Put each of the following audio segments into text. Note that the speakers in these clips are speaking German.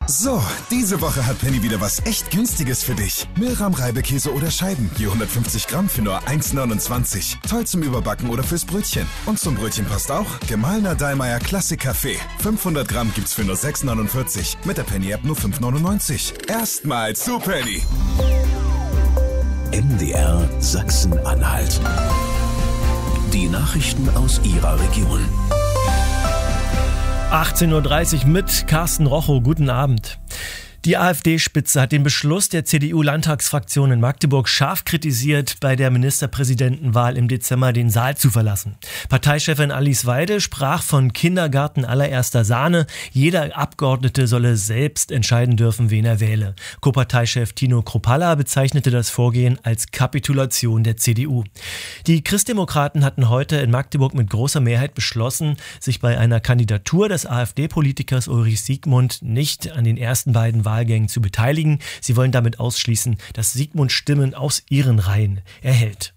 So, diese Woche hat Penny wieder was echt Günstiges für dich. Milram Reibekäse oder Scheiben, je 150 Gramm für nur 1,29. Toll zum Überbacken oder fürs Brötchen. Und zum Brötchen passt auch gemahlener Dallmayr Klassik Kaffee. 500 Gramm gibt's für nur 6,49. Mit der Penny-App nur 5,99. Erstmal zu Penny. MDR Sachsen-Anhalt. Die Nachrichten aus Ihrer Region. 18.30 Uhr mit Carsten Rochow. Guten Abend. Die AfD-Spitze hat den Beschluss der CDU-Landtagsfraktion in Magdeburg scharf kritisiert, bei der Ministerpräsidentenwahl im Dezember den Saal zu verlassen. Parteichefin Alice Weidel sprach von Kindergarten allererster Sahne. Jeder Abgeordnete solle selbst entscheiden dürfen, wen er wähle. Co-Parteichef Tino Kruppalla bezeichnete das Vorgehen als Kapitulation der CDU. Die Christdemokraten hatten heute in Magdeburg mit großer Mehrheit beschlossen, sich bei einer Kandidatur des AfD-Politikers Ulrich Siegmund nicht an den ersten beiden Wahlgängen zu beteiligen. Sie wollen damit ausschließen, dass Siegmund Stimmen aus ihren Reihen erhält.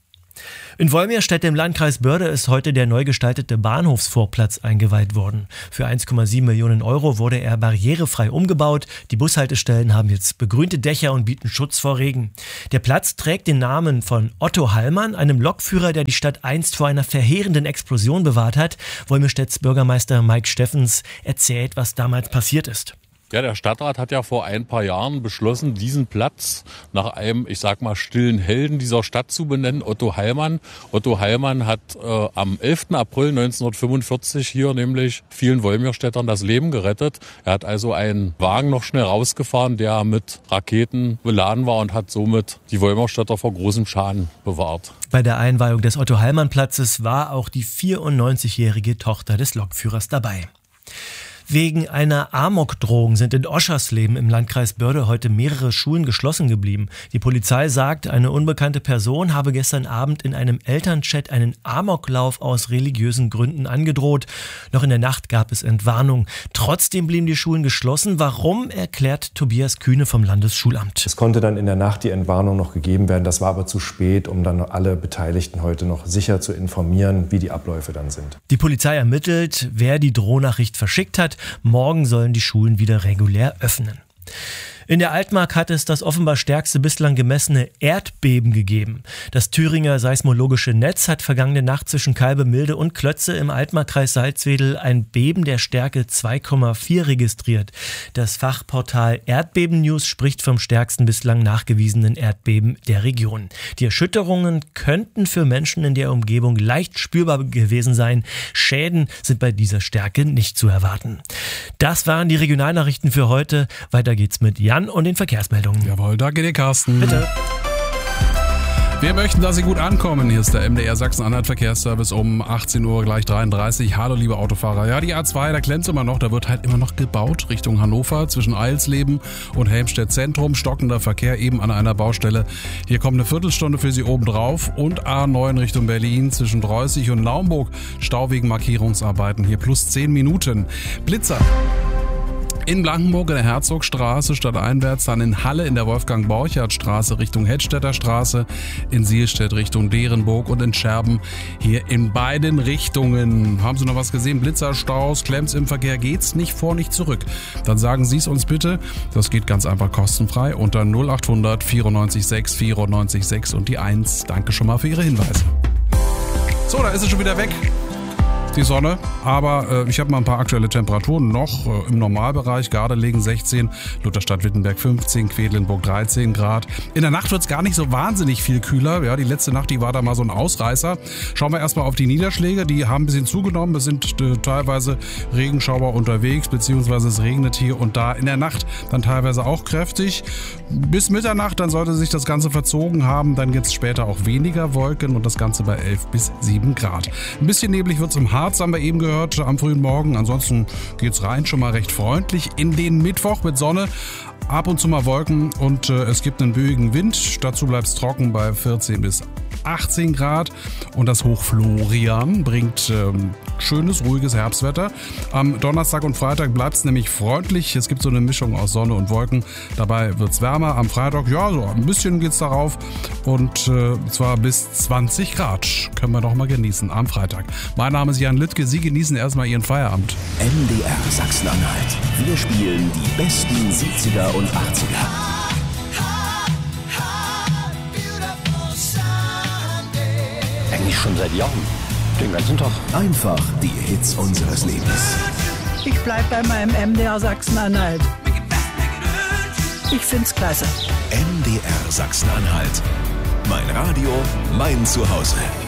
In Wolmirstedt im Landkreis Börde ist heute der neu gestaltete Bahnhofsvorplatz eingeweiht worden. Für 1,7 Millionen Euro wurde er barrierefrei umgebaut. Die Bushaltestellen haben jetzt begrünte Dächer und bieten Schutz vor Regen. Der Platz trägt den Namen von Otto Hallmann, einem Lokführer, der die Stadt einst vor einer verheerenden Explosion bewahrt hat. Wolmirstedts Bürgermeister Mike Steffens erzählt, was damals passiert ist. Ja, der Stadtrat hat ja vor ein paar Jahren beschlossen, diesen Platz nach einem, ich sag mal, stillen Helden dieser Stadt zu benennen, Otto Hallmann. Otto Hallmann hat am 11. April 1945 hier nämlich vielen Wolmirstädtern das Leben gerettet. Er hat also einen Wagen noch schnell rausgefahren, der mit Raketen beladen war und hat somit die Wolmirstädter vor großem Schaden bewahrt. Bei der Einweihung des Otto-Hallmann-Platzes war auch die 94-jährige Tochter des Lokführers dabei. Wegen einer Amokdrohung sind in Oschersleben im Landkreis Börde heute mehrere Schulen geschlossen geblieben. Die Polizei sagt, eine unbekannte Person habe gestern Abend in einem Elternchat einen Amoklauf aus religiösen Gründen angedroht. Noch in der Nacht gab es Entwarnung. Trotzdem blieben die Schulen geschlossen. Warum, erklärt Tobias Kühne vom Landesschulamt. Es konnte dann in der Nacht die Entwarnung noch gegeben werden. Das war aber zu spät, um dann alle Beteiligten heute noch sicher zu informieren, wie die Abläufe dann sind. Die Polizei ermittelt, wer die Drohnachricht verschickt hat. Morgen sollen die Schulen wieder regulär öffnen. In der Altmark hat es das offenbar stärkste bislang gemessene Erdbeben gegeben. Das Thüringer Seismologische Netz hat vergangene Nacht zwischen Kalbemilde und Klötze im Altmarkkreis Salzwedel ein Beben der Stärke 2,4 registriert. Das Fachportal Erdbeben News spricht vom stärksten bislang nachgewiesenen Erdbeben der Region. Die Erschütterungen könnten für Menschen in der Umgebung leicht spürbar gewesen sein. Schäden sind bei dieser Stärke nicht zu erwarten. Das waren die Regionalnachrichten für heute. Weiter geht's mit Jan und den Verkehrsmeldungen. Jawohl, danke dir, Carsten. Bitte. Wir möchten, dass Sie gut ankommen. Hier ist der MDR Sachsen-Anhalt Verkehrsservice um 18 Uhr gleich 33. Hallo, liebe Autofahrer. Ja, die A2, da klemmt immer noch. Da wird halt immer noch gebaut Richtung Hannover zwischen Eilsleben und Helmstedt Zentrum. Stockender Verkehr eben an einer Baustelle. Hier kommt eine Viertelstunde für Sie obendrauf. Und A9 Richtung Berlin zwischen Dreußig und Naumburg. Stau wegen Markierungsarbeiten. Hier plus 10 Minuten. Blitzer. In Blankenburg in der Herzogstraße stadteinwärts, dann in Halle in der Wolfgang-Borchardt-Straße Richtung Hedstädter Straße, in Sielstedt Richtung Derenburg und in Scherben hier in beiden Richtungen. Haben Sie noch was gesehen? Blitzerstaus, Klemms im Verkehr, geht's nicht vor, nicht zurück. Dann sagen Sie es uns bitte. Das geht ganz einfach kostenfrei unter 0800 94 6 94 6 und die 1. Danke schon mal für Ihre Hinweise. So, da ist es schon wieder weg. Die Sonne, aber ich habe mal ein paar aktuelle Temperaturen noch im Normalbereich. Gardelegen 16, Lutherstadt-Wittenberg 15, Quedlinburg 13 Grad. In der Nacht wird es gar nicht so wahnsinnig viel kühler. Ja, die letzte Nacht, die war da mal so ein Ausreißer. Schauen wir erstmal auf die Niederschläge. Die haben ein bisschen zugenommen. Es sind teilweise Regenschauer unterwegs, beziehungsweise es regnet hier und da. In der Nacht dann teilweise auch kräftig. Bis Mitternacht, dann sollte sich das Ganze verzogen haben. Dann gibt es später auch weniger Wolken und das Ganze bei 11 bis 7 Grad. Ein bisschen neblig wird es im Harz, haben wir eben gehört, am frühen Morgen. Ansonsten geht's rein schon mal recht freundlich in den Mittwoch mit Sonne. Ab und zu mal Wolken und es gibt einen böigen Wind. Dazu bleibt es trocken bei 14 bis 18 Grad und das Hoch Florian bringt schönes, ruhiges Herbstwetter. Am Donnerstag und Freitag bleibt es nämlich freundlich. Es gibt so eine Mischung aus Sonne und Wolken. Dabei wird es wärmer. Am Freitag, ja, so ein bisschen geht es darauf und zwar bis 20 Grad. Können wir doch mal genießen am Freitag. Mein Name ist Jan Lüttke. Sie genießen erstmal Ihren Feierabend. MDR Sachsen-Anhalt. Wir spielen die besten 70er und 80er. Eigentlich schon seit Jahren. Den ganzen Tag. Einfach die Hits unseres Lebens. Ich bleib bei meinem MDR Sachsen-Anhalt. Ich find's klasse. MDR Sachsen-Anhalt. Mein Radio, mein Zuhause.